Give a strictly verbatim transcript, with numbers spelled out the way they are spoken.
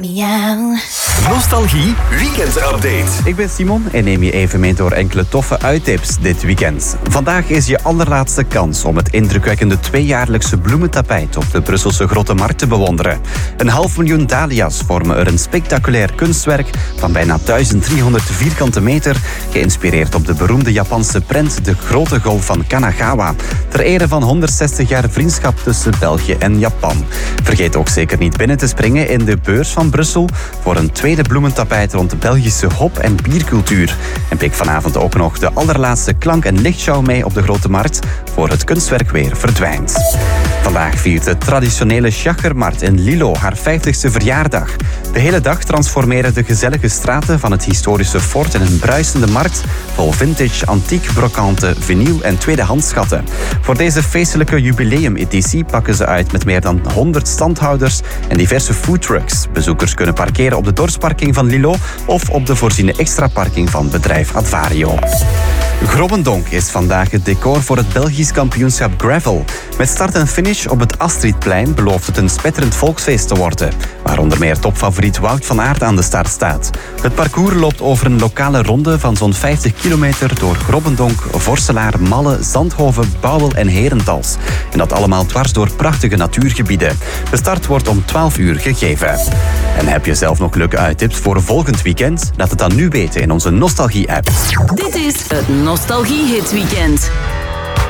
Miauw. Nostalgie Weekend Update. Ik ben Simon en neem je even mee door enkele toffe uittips dit weekend. Vandaag is je allerlaatste kans om het indrukwekkende tweejaarlijkse bloementapijt op de Brusselse Grote Markt te bewonderen. Een half miljoen dahlia's vormen er een spectaculair kunstwerk van bijna duizend driehonderd vierkante meter, geïnspireerd op de beroemde Japanse prent De Grote Golf van Kanagawa, ter ere van honderdzestig jaar vriendschap tussen België en Japan. Vergeet ook zeker niet binnen te springen in de beurs van Brussel voor een tweede bloementapijt rond de Belgische hop- en biercultuur. En pik vanavond ook nog de allerlaatste klank- en lichtshow mee op de Grote Markt voor het kunstwerk weer verdwijnt. Vandaag viert de traditionele Schachermarkt in Lilo haar vijftigste verjaardag. De hele dag transformeren de gezellige straten van het historische fort in een bruisende markt vol vintage, antiek, brokante, vinyl en tweedehandschatten. Voor deze feestelijke jubileumeditie pakken ze uit met meer dan honderd standhouders en diverse foodtrucks. Bezoekers kunnen parkeren op de dorpsparking van Lilo of op de voorziene extraparking van bedrijf Advario. Grobbendonk is vandaag het decor voor het Belgisch kampioenschap Gravel. Met start en finish op het Astridplein belooft het een spetterend volksfeest te worden, waar onder meer topfavoriet Wout van Aert aan de start staat. Het parcours loopt over een lokale ronde van zo'n vijftig kilometer door Grobbendonk, Vorselaar, Malle, Zandhoven, Bouwel en Herentals. En dat allemaal dwars door prachtige natuurgebieden. De start wordt om twaalf uur gegeven. En heb je zelf nog leuke uittips voor volgend weekend? Laat het dan nu weten in onze Nostalgie-app. Dit is het Nostalgie Hit Weekend.